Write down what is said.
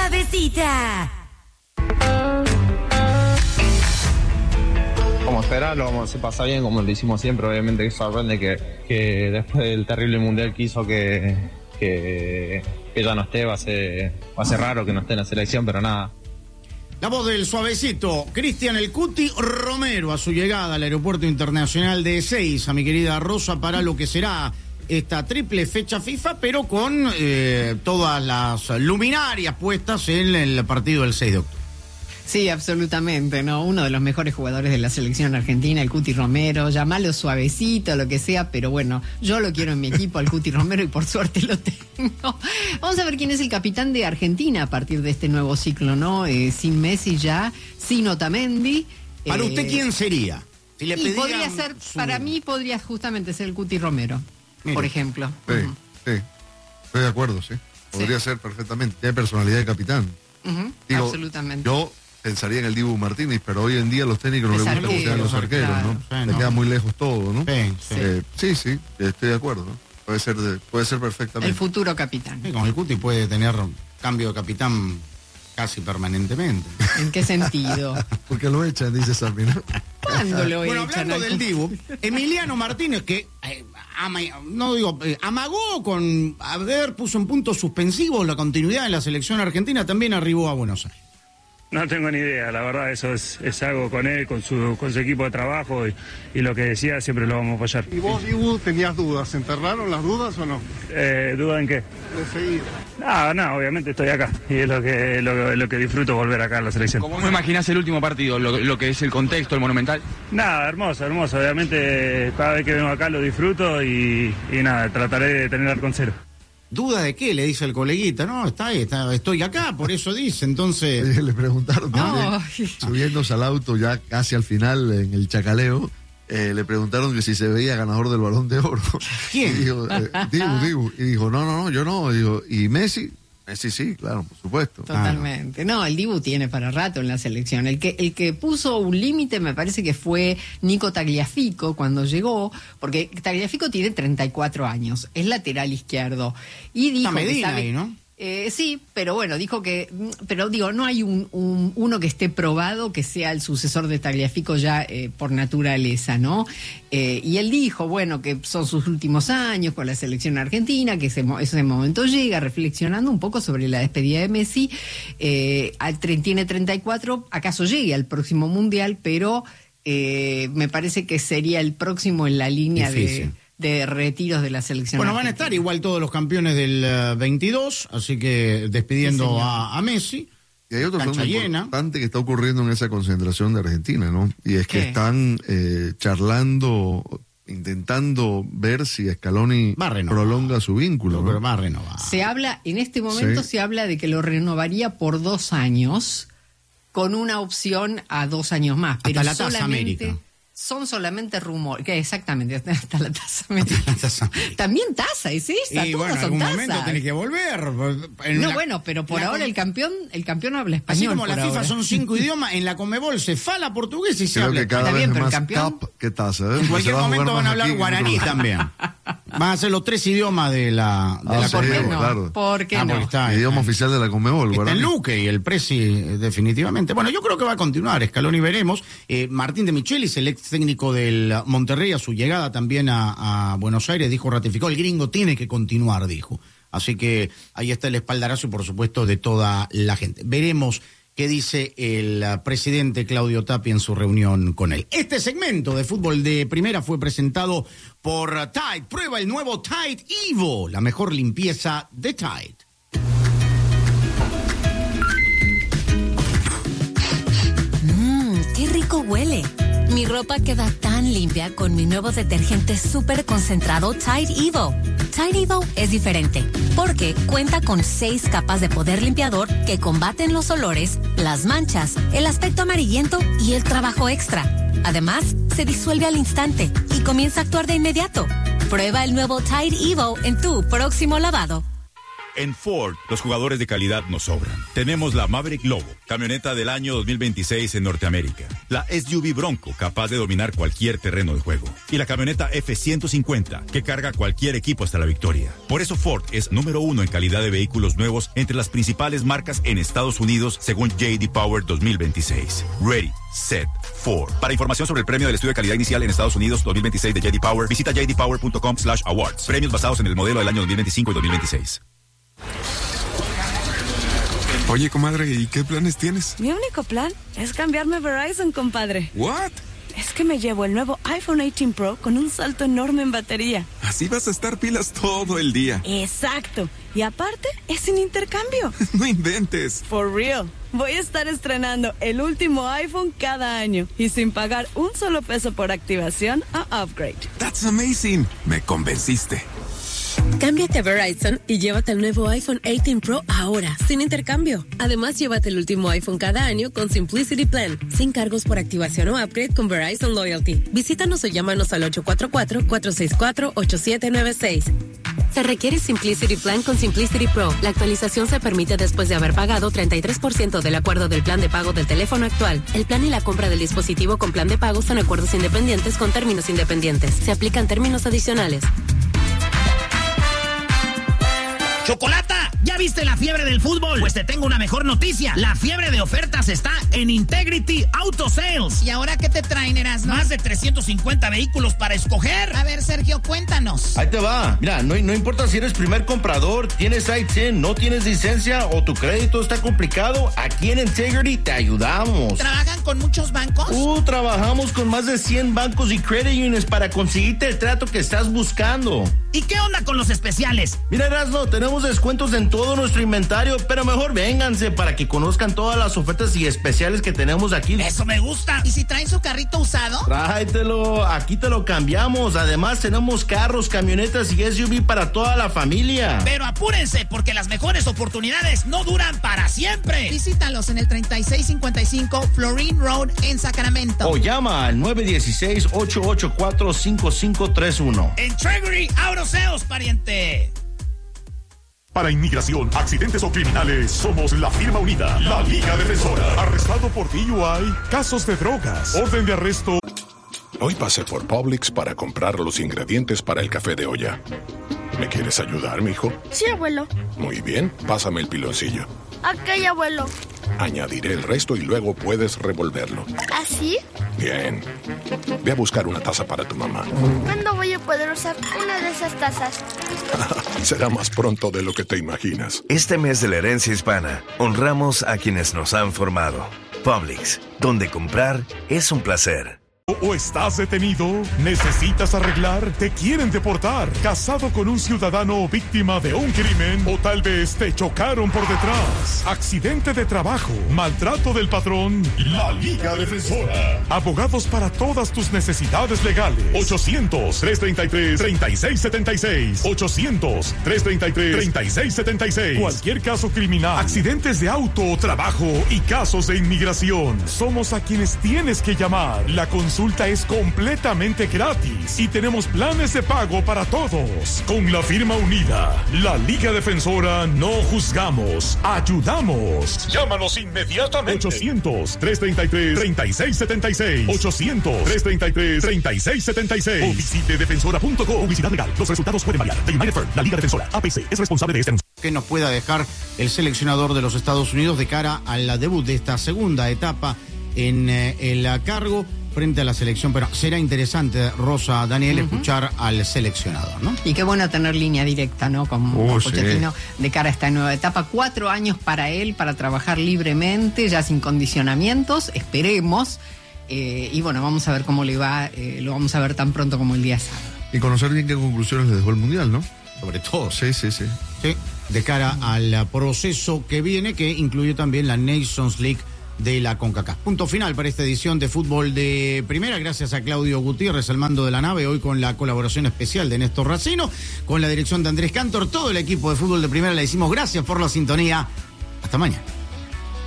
Suavecita. Como espera, lo vamos a pasar bien como lo hicimos siempre. Obviamente que sorprende que después del terrible mundial que hizo que ya no esté, va a ser raro que no esté en la selección, pero nada. La voz del suavecito, Cristian El Cuti Romero, a su llegada al Aeropuerto Internacional de Ezeiza, mi querida Rosa, para lo que será esta triple fecha FIFA, pero con todas las luminarias puestas en el partido del 6 de octubre. Sí, absolutamente, ¿no? Uno de los mejores jugadores de la selección argentina, el Cuti Romero, llamalo suavecito, lo que sea, pero bueno, yo lo quiero en mi equipo, al Cuti Romero, y por suerte lo tengo. Vamos a ver quién es el capitán de Argentina a partir de este nuevo ciclo, ¿no? Sin Messi ya, sin Otamendi. ¿Para usted quién sería? Si le podría ser, para mí podría justamente ser el Cuti Romero, por ejemplo. Sí, sí, estoy de acuerdo, sí. Podría ser perfectamente, tiene personalidad de capitán. Digo, absolutamente. Yo pensaría en el Dibu Martínez, pero hoy en día los técnicos no les gusta que sean los arqueros, claro, ¿no? Le queda muy lejos todo, ¿no? Sí, estoy de acuerdo, ¿no? Puede ser perfectamente. El futuro capitán. Sí, con el Cuti puede tener cambio de capitán casi permanentemente. ¿En qué sentido? Porque lo echan, dice Sammy, ¿no? ¿Cuándo lo echan? Bueno, hablando del Dibu, Emiliano Martínez, que amagó con puso en puntos suspensivos la continuidad de la selección argentina, también arribó a Buenos Aires. No tengo ni idea, la verdad, eso es algo con él, con su equipo de trabajo y lo que decía siempre lo vamos a apoyar. ¿Y vos, Dibu, tenías dudas? ¿Se enterraron las dudas o no? ¿Duda en qué? De seguir. No, obviamente estoy acá y es lo que disfruto, volver acá a la selección. ¿Cómo imaginás el último partido, lo que es el contexto, el Monumental? Nada, hermoso, obviamente cada vez que vengo acá lo disfruto y nada, trataré de tener arco en cero. ¿Duda de qué? Le dice el coleguita. No, estoy acá, por eso dice. Entonces le preguntaron también, subiéndose al auto ya casi al final en el chacaleo, le preguntaron que si se veía ganador del Balón de Oro. ¿Quién? Y dijo, Dibu. Y dijo, no, yo no. Dijo, ¿y Messi? Messi sí, claro, por supuesto. Totalmente. No, el Dibu tiene para rato en la selección. El que puso un límite me parece que fue Nico Tagliafico cuando llegó, porque Tagliafico tiene 34 años, es lateral izquierdo. Y dijo Medina ahí, ¿no? Sí, pero bueno, dijo que, pero digo, no hay uno que esté probado que sea el sucesor de Tagliafico ya por naturaleza, ¿no? Y él dijo, bueno, que son sus últimos años con la selección argentina, que ese momento llega, reflexionando un poco sobre la despedida de Messi. Tiene 34, acaso llegue al próximo Mundial, pero me parece que sería el próximo en la línea de retiros de la selección. Bueno, argentina. van a estar igual todos los campeones del 22, así que despidiendo a Messi. Y hay otro fenómeno importante que está ocurriendo en esa concentración de Argentina, ¿no? Y es que están charlando, intentando ver si Scaloni prolonga su vínculo, ¿no? Pero va a renovar. Se habla, en este momento se habla de que lo renovaría por 2 años, con una opción a 2 años más. Pero hasta la Taza América. Son solamente rumores, exactamente, hasta la Taza América. También Taza, es esta, y bueno, en algún momento tiene que volver. Bueno, pero por ahora el campeón habla español. Así como la FIFA son 5 idiomas, en la Conmebol se fala portugués y se habla español. Está bien, pero el campeón que Taza, en cualquier momento van a hablar guaraní también. Van a ser los 3 idiomas de la Conmebol. Claro. ¿Por qué no? El idioma oficial de la Conmebol, está el Luque y el Presi, definitivamente. Bueno, yo creo que va a continuar Scaloni, veremos. Martín de Michelis, el ex técnico del Monterrey, a su llegada también a Buenos Aires, ratificó, el gringo tiene que continuar, dijo. Así que ahí está el espaldarazo y por supuesto de toda la gente. Veremos qué dice el presidente Claudio Tapia en su reunión con él. Este segmento de fútbol de primera fue presentado por Tide. Prueba el nuevo Tide Evo, la mejor limpieza de Tide. ¡Qué rico huele! Mi ropa queda tan limpia con mi nuevo detergente súper concentrado Tide Evo. Tide Evo es diferente porque cuenta con 6 capas de poder limpiador que combaten los olores, las manchas, el aspecto amarillento y el trabajo extra. Además, se disuelve al instante y comienza a actuar de inmediato. Prueba el nuevo Tide Evo en tu próximo lavado. En Ford, los jugadores de calidad nos sobran. Tenemos la Maverick Lobo, camioneta del año 2026 en Norteamérica. La SUV Bronco, capaz de dominar cualquier terreno de juego. Y la camioneta F-150, que carga cualquier equipo hasta la victoria. Por eso Ford es número 1 en calidad de vehículos nuevos entre las principales marcas en Estados Unidos, según J.D. Power 2026. Ready, set, Ford. Para información sobre el premio del estudio de calidad inicial en Estados Unidos 2026 de J.D. Power, visita jdpower.com/awards. Premios basados en el modelo del año 2025 y 2026. Oye, comadre, ¿y qué planes tienes? Mi único plan es cambiarme a Verizon, compadre. ¿What? Es que me llevo el nuevo iPhone 18 Pro con un salto enorme en batería. Así vas a estar pilas todo el día. Exacto. Y aparte, es sin intercambio. No inventes. For real. Voy a estar estrenando el último iPhone cada año y sin pagar un solo peso por activación o upgrade. That's amazing. Me convenciste. Cámbiate a Verizon y llévate el nuevo iPhone 18 Pro ahora, sin intercambio. Además, llévate el último iPhone cada año con Simplicity Plan, sin cargos por activación o upgrade con Verizon Loyalty. Visítanos o llámanos al 844-464-8796. Se requiere Simplicity Plan con Simplicity Pro. La actualización se permite después de haber pagado 33% del acuerdo del plan de pago del teléfono actual. El plan y la compra del dispositivo con plan de pago son acuerdos independientes con términos independientes. Se aplican términos adicionales. ¡Chocolata! ¿Ya viste la fiebre del fútbol? Pues te tengo una mejor noticia. La fiebre de ofertas está en Integrity Auto Sales. ¿Y ahora qué te traen, Erasmo? Más de 350 vehículos para escoger. A ver, Sergio, cuéntanos. Ahí te va. Mira, no importa si eres primer comprador, tienes ITIN, no tienes licencia o tu crédito está complicado, aquí en Integrity te ayudamos. ¿Trabajan con muchos bancos? Trabajamos con más de 100 bancos y credit unions para conseguirte el trato que estás buscando. ¿Y qué onda con los especiales? Mira, Erasmo, tenemos descuentos en todo nuestro inventario, pero mejor vénganse para que conozcan todas las ofertas y especiales que tenemos aquí. ¡Eso me gusta! ¿Y si traen su carrito usado? Tráetelo, aquí te lo cambiamos. Además, tenemos carros, camionetas y SUV para toda la familia. Pero apúrense, porque las mejores oportunidades no duran para siempre. Visítalos en el 3655 Florine Road en Sacramento. O llama al 916-884-5531. Integrity Auto Sales, pariente. Para inmigración, accidentes o criminales, somos la firma unida, la Liga Defensora. Arrestado por DUI, casos de drogas, orden de arresto. Hoy pasé por Publix para comprar los ingredientes para el café de olla. ¿Me quieres ayudar, mijo? Sí, abuelo. Muy bien, pásame el piloncillo. Ok, abuelo. Añadiré el resto y luego puedes revolverlo. ¿Así? Bien. Ve a buscar una taza para tu mamá. ¿Cuándo voy a poder usar una de esas tazas? Será más pronto de lo que te imaginas. Este mes de la herencia hispana, honramos a quienes nos han formado. Publix, donde comprar es un placer. ¿O estás detenido? ¿Necesitas arreglar? ¿Te quieren deportar? ¿Casado con un ciudadano víctima de un crimen? ¿O tal vez te chocaron por detrás? ¿Accidente de trabajo? ¿Maltrato del patrón? La Liga Defensora. Abogados para todas tus necesidades legales. 800-333-3676. 800-333-3676. Cualquier caso criminal, accidentes de auto, trabajo y casos de inmigración. Somos a quienes tienes que llamar. La consulta es completamente gratis y tenemos planes de pago para todos. Con la firma unida, la Liga Defensora, no juzgamos, ayudamos. Llámanos inmediatamente. 800-333-3676. 800-333-3676. O visite defensora.com. Publicidad legal. Los resultados pueden variar. The United Firm, la Liga Defensora, APC, es responsable de este anuncio. Que nos pueda dejar el seleccionador de los Estados Unidos de cara a la debut de esta segunda etapa en el cargo frente a la selección, pero será interesante, Rosa, Daniel, escuchar al seleccionador, ¿no? Y qué bueno tener línea directa, ¿no? Con Pochettino de cara a esta nueva etapa. 4 años para él, para trabajar libremente, ya sin condicionamientos, esperemos. Y bueno, vamos a ver cómo le va, lo vamos a ver tan pronto como el día sábado. Y conocer bien qué conclusiones le dejó el Mundial, ¿no? Sobre todo. Sí. Sí, de cara al proceso que viene, que incluye también la Nations League de la CONCACAF. Punto final para esta edición de Fútbol de Primera. Gracias a Claudio Gutiérrez al mando de la nave, hoy con la colaboración especial de Néstor Racino, con la dirección de Andrés Cantor. Todo el equipo de Fútbol de Primera le decimos gracias por la sintonía. Hasta mañana.